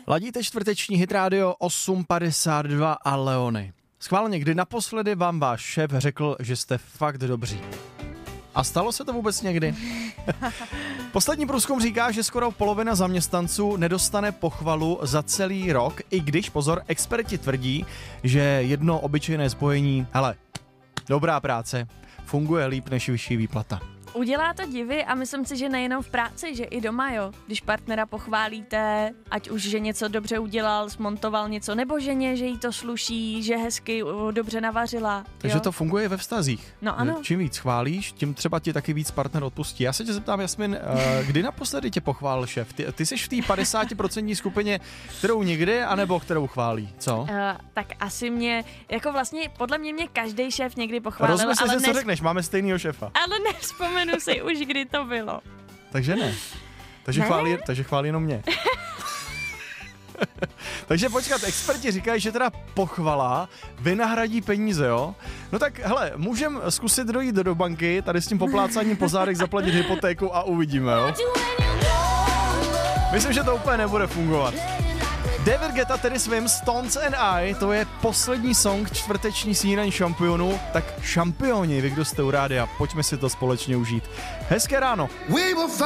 Ladíte čtvrteční Hit Radio 8.52 a Leony. Schválně, kdy naposledy vám váš šéf řekl, že jste fakt dobří? A stalo se to vůbec někdy? Poslední průzkum říká, že skoro polovina zaměstnanců nedostane pochvalu za celý rok, i když, pozor, experti tvrdí, že jedno obyčejné spojení, hele, dobrá práce, funguje líp než vyšší výplata. Udělá to divy a myslím si, že nejenom v práci, že i doma, jo. Když partnera pochválíte, ať už, že něco dobře udělal, smontoval něco, nebo ženě, že jí to sluší, že hezky dobře navařila. Takže jo? to funguje ve vztazích. No ano. Čím víc chválíš, tím třeba ti taky víc partner odpustí. Já se tě zeptám, Jasmin, kdy naposledy tě pochválil šéf? Ty jsi v té 50% skupině, kterou nikdy, anebo kterou chválí, co? Tak asi mě, jako vlastně, podle mě každý šéf někdy pochválil. Rozmysli se, co řekneš, máme stejnýho šéfa. Ale nevzpomenu si už, kdy to bylo. Takže ne. Takže chválí jenom mě. Takže počkat, experti říkají, že teda pochvala vynahradí peníze, jo? No tak hele, můžem zkusit dojít do banky, tady s tím poplácáním po zádech zaplatit hypotéku a uvidíme, jo? Myslím, že to úplně nebude fungovat. David Guetta, tedy svým Stones and I, to je poslední song čtvrteční snídaní šampionů, tak šampioni, vy kdo jste u rádia, pojďme si to společně užít. Hezké ráno.